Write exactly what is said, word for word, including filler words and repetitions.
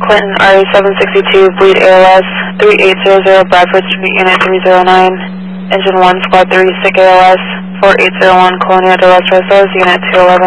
Clinton, R A seven sixty-two, bleed A L S, three eight zero zero, Bradford Street, Unit three zero nine, Engine one, Squad three, sick A L S, four eight zero one, Colonia de los Rosos, Unit two eleven.